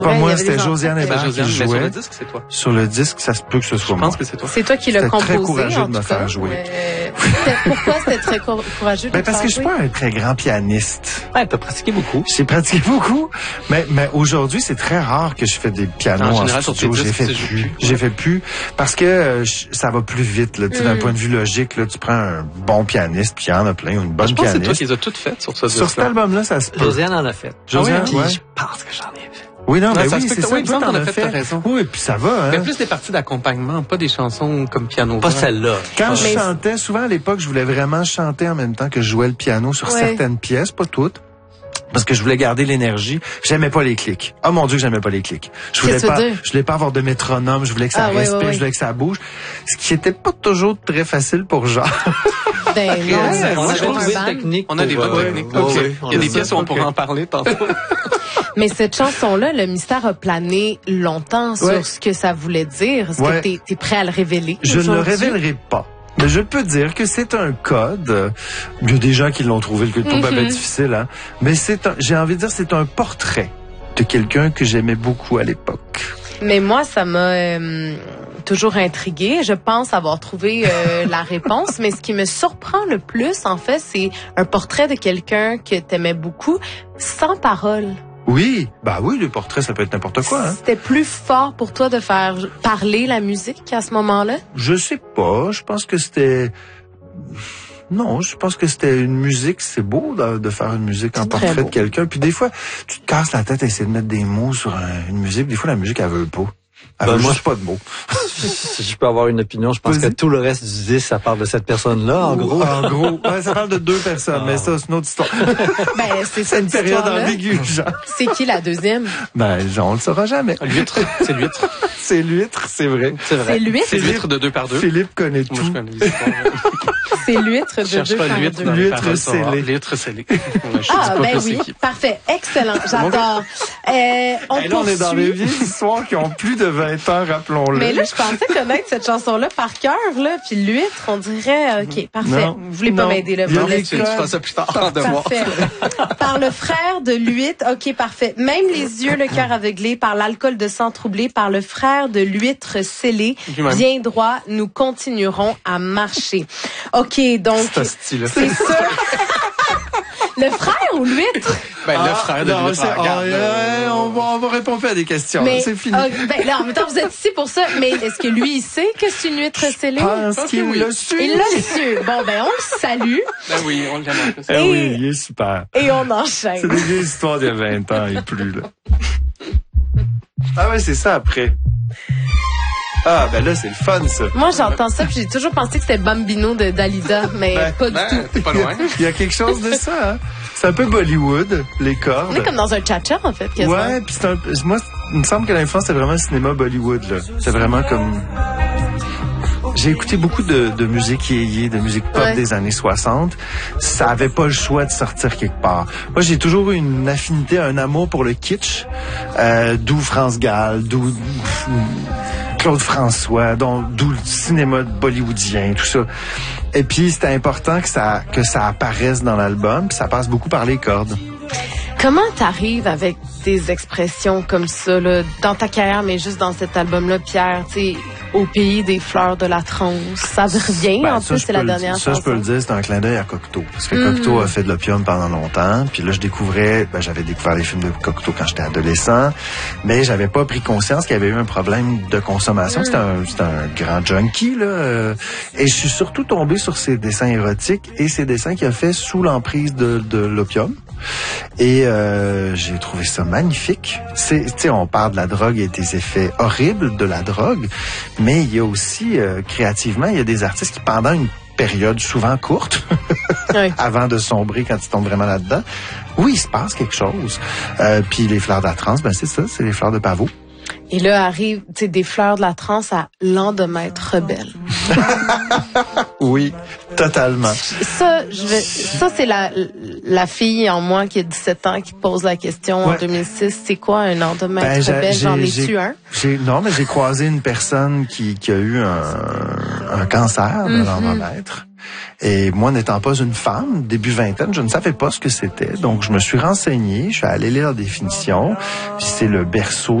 Pas moi, il y avait c'était des Josiane enfants. Hébert qui Josiane, mais jouait. sur le disque, c'est toi. Sur le disque, ça se peut que ce soit Je moi. pense que c'est toi. C'est toi qui l'as C'était composé. très courageux en de me tout faire cas. jouer. Pourquoi c'était très courageux de Ben te parce faire que je suis jouer? pas un très grand pianiste. Ouais, t'as pratiqué beaucoup. J'ai pratiqué beaucoup, mais aujourd'hui, c'est très rare que je fais des pianos En en général, sur studio. tes J'ai disques, fait tu joues plus. plus. J'ai fait plus parce que ça va plus vite. Là. Tu sais, d'un point de vue logique, là, tu prends un bon pianiste, puis il y en a plein, ou une bonne Je pense que c'est toi pianiste. qui les as toutes faites sur ce Sur cet disque-là. album-là, ça se peut. Josiane en a fait. Josiane, Puis ouais. je pense que j'en ai fait. Oui, non, mais ça oui, se peut c'est que- ça. oui, il me semble t'en qu'on a as fait, t'as raison. Oui, puis ça va, hein. Mais plus des parties d'accompagnement, pas des chansons comme piano. Pas celle-là. Quand je Mais- chantais, souvent à l'époque, je voulais vraiment chanter en même temps que je jouais le piano sur Ouais. certaines pièces, pas toutes. Parce que je voulais garder l'énergie. J'aimais pas les clics. Oh mon Dieu, que j'aimais pas les clics. Je voulais Qu'est-ce que pas, tu veux dire? je voulais pas avoir de métronome. Je voulais que ça Ah, ouais, respire. ouais, ouais. Je voulais que ça bouge. Ce qui était pas toujours très facile pour Jean. Ben non, Ouais, On on a a trouvé un une band. technique. On a des pour, bonnes techniques. ouais, Ok. ouais, Il y a des ça, pièces où on ok. pourra en parler tantôt. Mais cette chanson-là, le mystère a plané longtemps sur Ouais. ce que ça voulait dire. Est-ce Ouais. que t'es prêt à le révéler? Je ne le aujourd'hui? révélerai pas. Mais je peux dire que c'est un code. Il y a des gens qui l'ont trouvé, le code pas bien difficile, hein. Mais j'ai envie de dire, c'est un portrait de quelqu'un que j'aimais beaucoup à l'époque. Mais moi, ça m'a toujours intriguée. Je pense avoir trouvé la réponse. Mais ce qui me surprend le plus, en fait, c'est un portrait de quelqu'un que t'aimais beaucoup, sans parole. Oui, bah oui, le portrait, ça peut être n'importe quoi, hein. C'était plus fort pour toi de faire parler la musique à ce moment-là? Je sais pas. Je pense que c'était... Non, je pense que c'était une musique. C'est beau de faire une musique en C'est très portrait beau. de quelqu'un. Puis des fois, tu te casses la tête à essayer de mettre des mots sur une musique. Des fois, la musique, elle veut pas. Elle Ben, veut moi, juste pas de mots. Si je peux avoir une opinion, je pense que Vas-y. tout le reste du disque, ça parle de cette personne-là, en gros. En gros. Ouais, ça parle de deux personnes, mais ça, c'est une autre histoire. Ben, c'est C'est cette une période histoire-là. ambiguë, genre. C'est qui la deuxième? Ben, on le saura jamais. L'huître, c'est l'huître. C'est l'huître, c'est vrai. C'est vrai. C'est l'huître? C'est l'huître de 2 par 2. Philippe connaît Moi, je tout. connais l'histoire. C'est l'huître Je de cherche deux pas par l'huître deux. dans les L'huître paroles, ça va. scellée. L'huître scellée. Ouais, je sais Ah, pas ben plus oui. c'est qui. Parfait. Excellent. J'adore. On Et là, on est dans les poursuit. vieilles histoires qui ont plus de 20 ans, rappelons-le. Mais là, je pensais connaître cette chanson-là par cœur, là. Puis l'huître, on dirait, OK, parfait. Non. Vous voulez pas Non. m'aider, là. Il y a vous des voulez- Tu feras ça plus tard en devoir. Parfait. Par le frère de l'huître, OK, parfait. Même les yeux, le cœur aveuglé, par l'alcool de sang troublé, par le frère de l'huître scellé, Lui-même. bien droit, nous continuerons à marcher. OK, donc, C'est style. c'est ça. Le frère ou l'huître? Ben, le frère de non, l'huître. c'est- regarde, on va répondre plus à des questions. Mais, C'est fini. ben, là, en même temps, vous êtes ici pour ça. Mais est-ce que lui, il sait que c'est une huître scellée? Je pense pense qu'il que oui. l'a su. Il l'a su. Bon, ben, on le salue Ben oui, on l'aime un peu. Eh oui, il est super. et on C'est enchaîne. des vieilles histoires d'il y a 20 ans et plus, là. Ah ouais, c'est ça après. Ah, ben là, c'est le fun, ça. Moi, j'entends ça, puis j'ai toujours pensé que c'était Bambino de Dalida, mais Ben, pas du tout. Ben, t'es pas loin. Il y a quelque chose de ça, hein. C'est un peu Bollywood, les cordes. On est comme dans un cha-cha, en fait, quasiment. Ouais, puis moi, il me semble que l'influence, c'est vraiment le cinéma Bollywood, là. C'est vraiment comme... J'ai écouté beaucoup de musique yéyé, de musique pop Ouais. des années 60. Ça avait pas le choix de sortir quelque part. Moi, j'ai toujours eu une affinité, un amour pour le kitsch, d'où France Gall, d'où Claude François, d'où le cinéma bollywoodien, tout ça. Et puis, c'était important que ça apparaisse dans l'album, puis ça passe beaucoup par les cordes. Comment t'arrives avec des expressions comme ça, là, dans ta carrière, mais juste dans cet album-là, Pierre, tu sais, au pays des fleurs de la transe? Ça revient, Ben, en ça, plus, je c'est la peux le- dernière Ça, chanson. je peux le dire, c'est un clin d'œil à Cocteau. Parce que Cocteau a fait de l'opium pendant longtemps. Puis là, j'avais découvert les films de Cocteau quand j'étais adolescent. Mais j'avais pas pris conscience qu'il y avait eu un problème de consommation. C'était un grand junkie, là. Et je suis surtout tombé sur ses dessins érotiques et ses dessins qu'il a fait sous l'emprise de l'opium. Et j'ai trouvé ça magnifique. Tu sais, on parle de la drogue et des effets horribles de la drogue, mais il y a aussi, créativement, il y a des artistes qui, pendant une période souvent courte, Oui. avant de sombrer quand ils tombent vraiment là-dedans, oui, il se passe quelque chose. Puis les fleurs de la transe, ben c'est ça, c'est les fleurs de pavot. Et là arrive, tu sais, des fleurs de la transe à Lendemaître rebelle. Oui, totalement. Ça, c'est la fille en moi qui a 17 ans qui pose la question en Ouais. 2006. C'est quoi un Lendemaître Ben, rebelle? J'en ai-tu un? Non, mais j'ai croisé une personne qui a eu un cancer de l'endomètre. Et moi, n'étant pas une femme, début vingtaine, je ne savais pas ce que c'était. Donc, je me suis renseigné, je suis allé lire la définition. Puis c'est le berceau